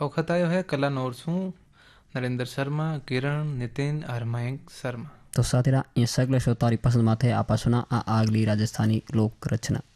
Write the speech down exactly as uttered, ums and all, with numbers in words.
वक्त आयो है कला नोरसू नरेंद्र शर्मा किरण नितिन और मयंक शर्मा। तो साथीरा ये सगले शो तारी पसंद माथे आपा सुना आ आगली राजस्थानी लोक रचना।